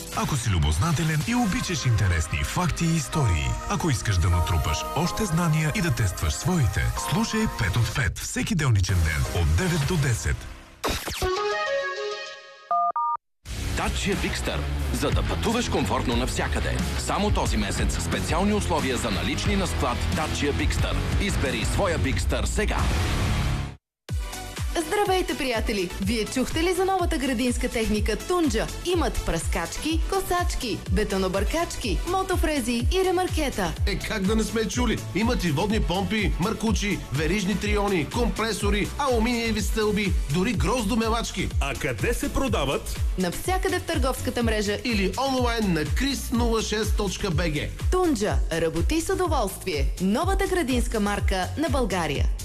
Ако си любознателен и обичаш интересни факти и истории, ако искаш да натрупаш още знания и да тестваш своите, слушай 5 от 5 всеки делничен ден от 9 до 10. Dacia Bigster. За да пътуваш комфортно навсякъде. Само този месец специални условия за налични на склад Dacia Bigster. Избери своя Bigster сега. Здравейте, приятели! Вие чухте ли за новата градинска техника Тунджа? Имат пръскачки, косачки, бетонобъркачки, мотофрези и ремаркета. Как да не сме чули? Имат и водни помпи, маркучи, верижни триони, компресори, алуминиеви стълби, дори гроздомелачки. А къде се продават? Навсякъде в търговската мрежа Или онлайн на chris06.bg. Тунджа. Работи с удоволствие. Новата градинска марка на България.